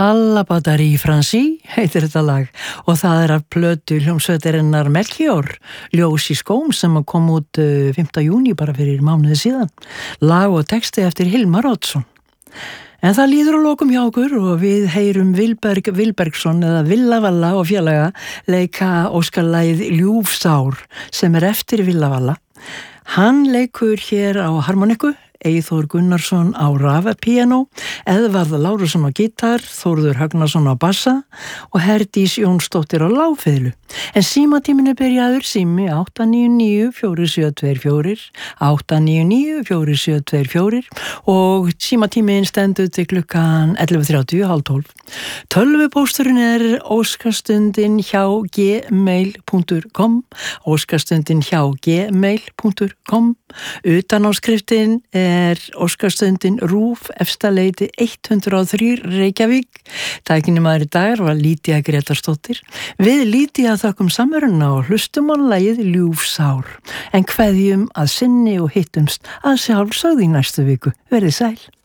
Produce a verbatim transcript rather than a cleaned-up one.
Alla Batterie Francie heitir þetta lag og það er af plötu hljómsveitarinnar Melchior, Ljós í skóm sem kom út fimmta júní bara fyrir mánuði síðan. Lag og texti eftir Hilmar Oddsson. En það líður á lokum hjá okkur og við heyrum Vilberg Vilbergsson eða Villavalla og félaga leika óskarlagið Ljúfsár sem er eftir Villavalla. Hann leikur hér á harmoniku, Eyþór Gunnarsson á rafapíanó, Eðvarð Lárusson á gítar, Þórður Högnason á bassa og Herdís Jónsdóttir á lágfiðlu. En símatíminn er byrjaður, sími átta níu níu fjögur sjö tvö fjögur, átta níu níu fjögur sjö tvö fjögur og símatíminn stendur til klukkan ellefu þrjátíu, hálf tólf. Tölvupósturinn er óskastundin hjá gmail punktur com, óskastundin hjá gmail punktur com. Utanáskriftinn er óskastundin RÚV Efstaleiti hundrað og þrjú Reykjavík. Tækni maður í dag var Lítía Gretarsdóttir. Við Lítía þökkum samveruna og hlustum á lagið Ljúfsár. En kveðjum að sinni og hittumst að sjálfsögðu í næstu viku. Verið sæl.